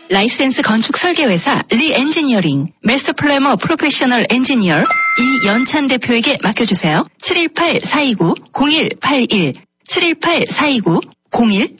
라이센스 건축 설계회사 리엔지니어링, 마스터 플래머 프로페셔널 엔지니어 이연찬 대표에게 맡겨주세요. 718-429-0181, 718-429-0181